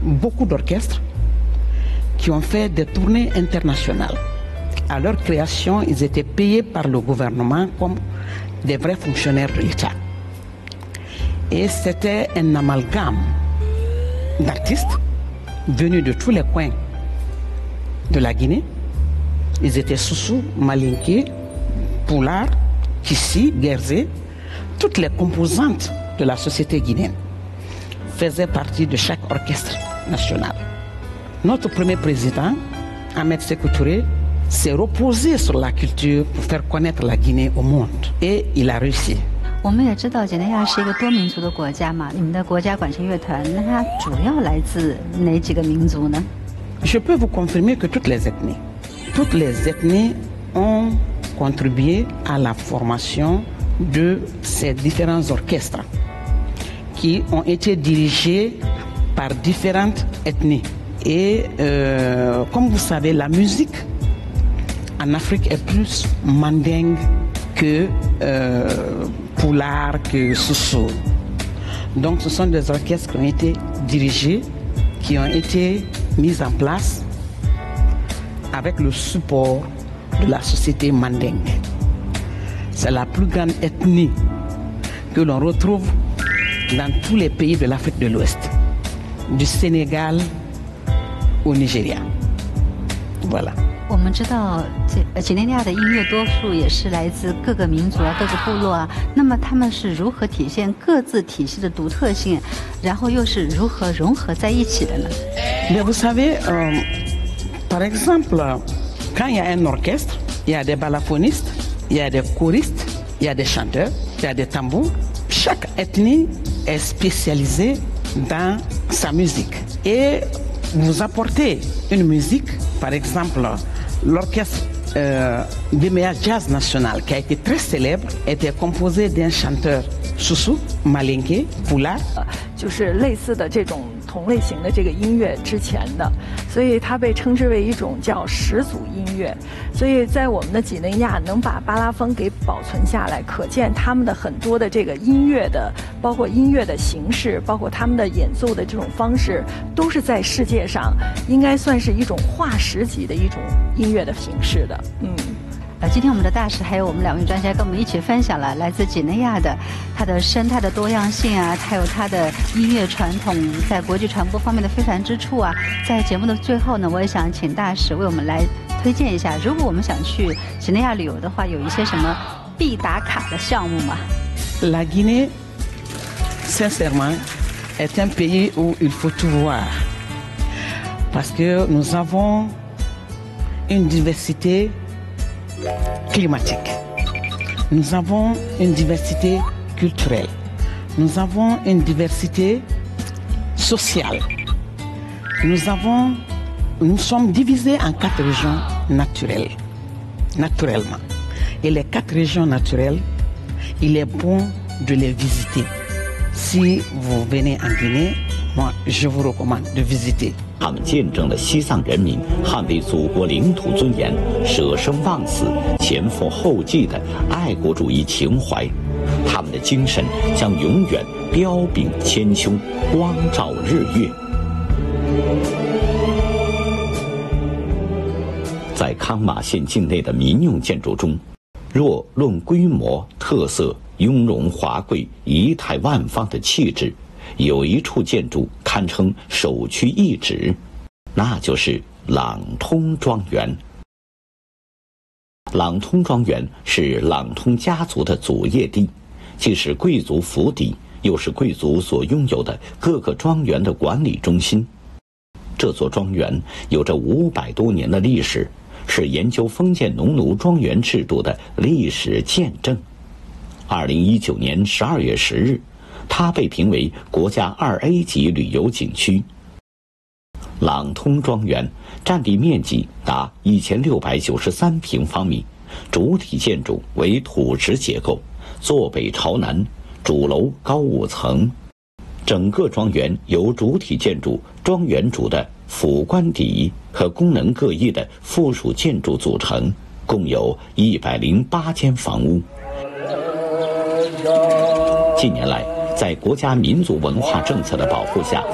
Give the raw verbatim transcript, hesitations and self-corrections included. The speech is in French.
beaucoup d'orchestres qui ont fait des tournées internationales. À leur création, ils étaient payés par le gouvernement comme des vrais fonctionnaires de l'État. Et c'était un amalgame d'artistes venus de tous les coins de la Guinée. Ils étaient Soussou, Malinké, Poulard, Kissi, Guerzé. Toutes les composantes de la société guinéenne faisaient partie de chaque orchestre national. Notre premier président, Ahmed Sékou Touré, s'est reposé sur la culture pour faire connaître la Guinée au monde. Et il a réussi. 我们也知道几内亚是一个多民族的国家嘛，你们的国家管弦乐团，那它主要来自哪几个民族呢？ Je peux vous confirmer que toutes les ethnies, toutes les ethnies ont contribué à la formation de ces différents orchestres qui ont été dirigés par différentes ethnies. Et euh, comme vous savez, la musique en Afrique est plus mandingue que euh, Poulard, que Soussou. Donc ce sont des orchestres qui ont été dirigés, qui ont été mis en place avec le support de la société mandingue. C'est la plus grande ethnie que l'on retrouve dans tous les pays de l'Afrique de l'Ouest, du Sénégal au Nigeria. Voilà. 我们知道，几几内亚的音乐多数也是来自各个民族啊、各个部落啊。那么他们是如何体现各自体系的独特性，然后又是如何融合在一起的呢？ Mais vous savez, euh, par exemple, quand il y a un orchestre, il y a des balafoninistes, il y a des choristes, il y a des chanteurs, il y a des tambours. Chaque ethnie est spécialisée dans sa musique. Et vous apportez une musique, par exemple, l'orchestre euh, B M A Jazz National, qui a été très célèbre, était composé d'un chanteur Soussou, Malinké, Poulard. 就是类似的这种同类型的这个音乐之前的，所以它被称之为一种叫始祖音乐。所以在我们的几内亚能把巴拉风给保存下来，可见他们的很多的这个音乐的，包括音乐的形式，包括他们的演奏的这种方式，都是在世界上应该算是一种化石级的一种音乐的形式的。嗯。 呃，今天我们的大使还有我们两位专家跟我们一起分享了来自几内亚的它的生态的多样性啊，还有它的音乐传统在国际传播方面的非凡之处啊。在节目的最后呢，我也想请大使为我们来推荐一下，如果我们想去几内亚旅游的话，有一些什么必打卡的项目吗？ La Guinée, sincèrement, est un pays où il faut tout voir, parce que nous avons une diversité climatique. Nous avons une diversité culturelle. Nous avons une diversité sociale. Nous avons, nous sommes divisés en quatre régions naturelles, naturellement. Et les quatre régions naturelles, il est bon de les visiter. Si vous venez en Guinée, moi, je vous recommande de visiter. 他们见证了西藏人民捍卫祖国领土尊严、舍生忘死、前赴后继的爱国主义情怀，他们的精神将永远彪炳千秋，光照日月。在康马县境内的民用建筑中，若论规模、特色、雍容华贵、仪态万方的气质，有一处建筑堪称首屈一指，那就是朗通庄园。朗通庄园是朗通家族的祖业地，既是贵族府邸，又是贵族所拥有的各个庄园的管理中心。这座庄园有着五百多年的历史，是研究封建农奴庄园制度的历史见证。二零一九年十二月十日，它被评为国家二 A 级旅游景区。朗通庄园占地面积达一千六百九十三平方米，主体建筑为土石结构，坐北朝南，主楼高五层。整个庄园由主体建筑庄园主的府官邸和功能各异的附属建筑组成，共有一百零八间房屋。近年来，在国家民族文化政策的保护下，